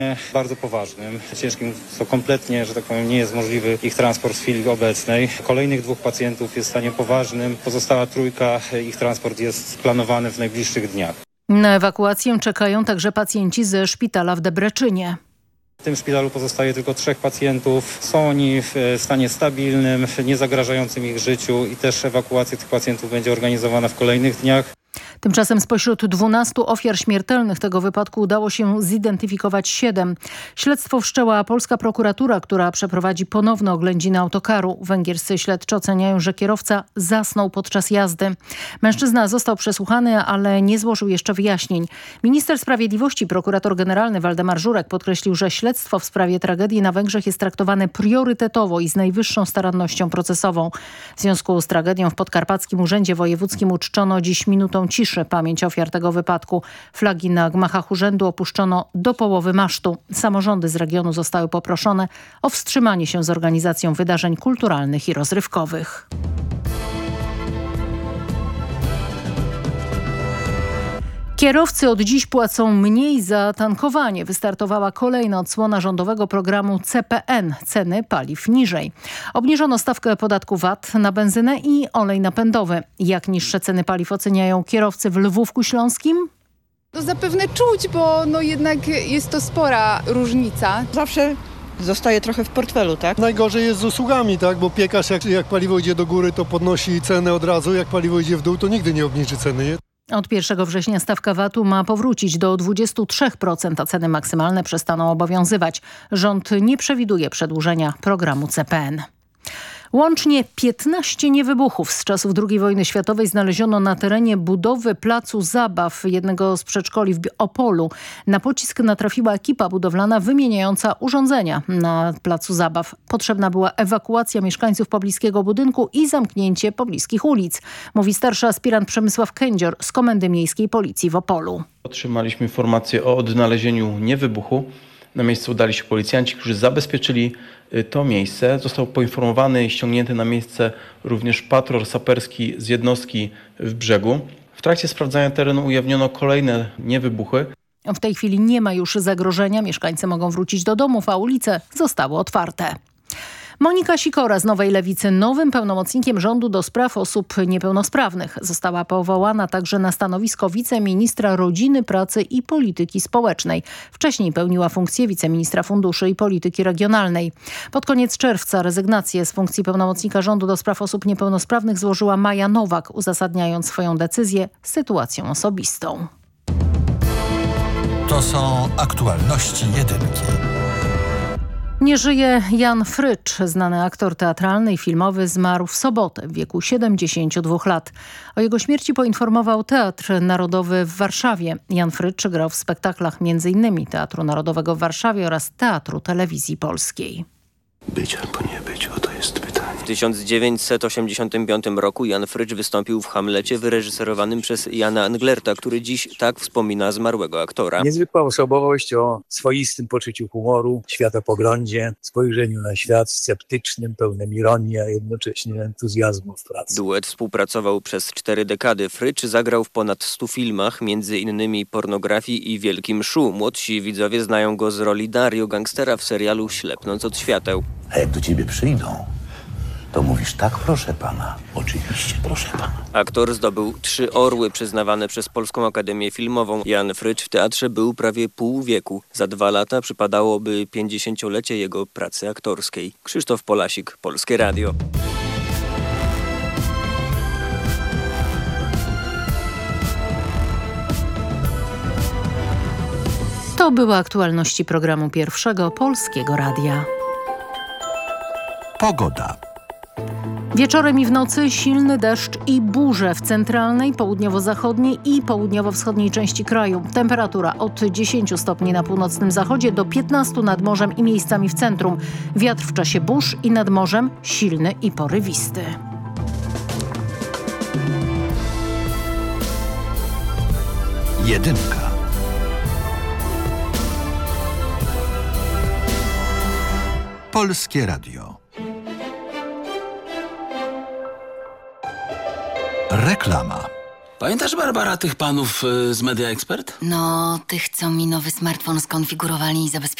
Bardzo poważnym, ciężkim, co kompletnie, że tak powiem, nie jest możliwy ich transport w chwili obecnej. Kolejnych 2 pacjentów jest w stanie poważnym, pozostała 3, ich transport jest planowany w najbliższych dniach. Na ewakuację czekają także pacjenci ze szpitala w Debreczynie. W tym szpitalu pozostaje tylko 3 pacjentów. Są oni w stanie stabilnym, nie zagrażającym ich życiu i też ewakuacja tych pacjentów będzie organizowana w kolejnych dniach. Tymczasem spośród 12 ofiar śmiertelnych tego wypadku udało się zidentyfikować 7. Śledztwo wszczęła polska prokuratura, która przeprowadzi ponowne oględziny autokaru. Węgierscy śledczy oceniają, że kierowca zasnął podczas jazdy. Mężczyzna został przesłuchany, ale nie złożył jeszcze wyjaśnień. Minister Sprawiedliwości, prokurator generalny Waldemar Żurek podkreślił, że śledztwo w sprawie tragedii na Węgrzech jest traktowane priorytetowo i z najwyższą starannością procesową. W związku z tragedią w Podkarpackim Urzędzie Wojewódzkim uczczono dziś minutą ciszy pamięć ofiar tego wypadku. Flagi na gmachach urzędu opuszczono do połowy masztu. Samorządy z regionu zostały poproszone o wstrzymanie się z organizacją wydarzeń kulturalnych i rozrywkowych. Kierowcy od dziś płacą mniej za tankowanie. Wystartowała kolejna odsłona rządowego programu CPN. Ceny paliw niżej. Obniżono stawkę podatku VAT na benzynę i olej napędowy. Jak niższe ceny paliw oceniają kierowcy w Lwówku Śląskim? To zapewne czuć, bo jednak jest to spora różnica. Zawsze zostaje trochę w portfelu, tak? Najgorzej jest z usługami, tak? Bo piekarz jak paliwo idzie do góry, to podnosi cenę od razu. Jak paliwo idzie w dół, to nigdy nie obniży ceny, nie? Od 1 września stawka VAT-u ma powrócić do 23%, a ceny maksymalne przestaną obowiązywać. Rząd nie przewiduje przedłużenia programu CPN. Łącznie 15 niewybuchów z czasów II wojny światowej znaleziono na terenie budowy placu zabaw jednego z przedszkoli w Opolu. Na pocisk natrafiła ekipa budowlana wymieniająca urządzenia na placu zabaw. Potrzebna była ewakuacja mieszkańców pobliskiego budynku i zamknięcie pobliskich ulic, mówi starszy aspirant Przemysław Kędzior z Komendy Miejskiej Policji w Opolu. Otrzymaliśmy informację o odnalezieniu niewybuchu. Na miejsce udali się policjanci, którzy zabezpieczyli to miejsce. Został poinformowany i ściągnięty na miejsce również patrol saperski z jednostki w Brzegu. W trakcie sprawdzania terenu ujawniono kolejne niewybuchy. W tej chwili nie ma już zagrożenia. Mieszkańcy mogą wrócić do domów, a ulice zostały otwarte. Monika Sikora z Nowej Lewicy nowym pełnomocnikiem rządu do spraw osób niepełnosprawnych. Została powołana także na stanowisko wiceministra rodziny, pracy i polityki społecznej. Wcześniej pełniła funkcję wiceministra funduszy i polityki regionalnej. Pod koniec czerwca rezygnację z funkcji pełnomocnika rządu do spraw osób niepełnosprawnych złożyła Maja Nowak, uzasadniając swoją decyzję sytuacją osobistą. To są aktualności jedynki. Nie żyje Jan Frycz, znany aktor teatralny i filmowy, zmarł w sobotę w wieku 72 lat. O jego śmierci poinformował Teatr Narodowy w Warszawie. Jan Frycz grał w spektaklach m.in. Teatru Narodowego w Warszawie oraz Teatru Telewizji Polskiej. Być albo nie być, oto jest pytanie. W 1985 roku Jan Frycz wystąpił w Hamlecie wyreżyserowanym przez Jana Englerta, który dziś tak wspomina zmarłego aktora. Niezwykła osobowość o swoistym poczuciu humoru, światopoglądzie, spojrzeniu na świat sceptycznym, pełnym ironii, a jednocześnie entuzjazmu w pracy. Duet współpracował przez 4 dekady. Frycz zagrał w ponad 100 filmach, między innymi Pornografii i Wielkim Mszu. Młodsi widzowie znają go z roli Dario, gangstera w serialu Ślepnąc od świateł. A jak do ciebie przyjdą, to mówisz tak, proszę pana. Oczywiście, proszę pana. Aktor zdobył 3 orły przyznawane przez Polską Akademię Filmową. Jan Frycz w teatrze był prawie pół wieku. Za 2 lata przypadałoby 50-lecie jego pracy aktorskiej. Krzysztof Polasik, Polskie Radio. To były aktualności programu Pierwszego Polskiego Radia. Pogoda. Wieczorem i w nocy silny deszcz i burze w centralnej, południowo-zachodniej i południowo-wschodniej części kraju. Temperatura od 10 stopni na północnym zachodzie do 15 nad morzem i miejscami w centrum. Wiatr w czasie burz i nad morzem silny i porywisty. Jedynka. Polskie Radio. Reklama. Pamiętasz, Barbara, tych panów z Media Expert? No, tych, co mi nowy smartfon skonfigurowali i zabezpieczyli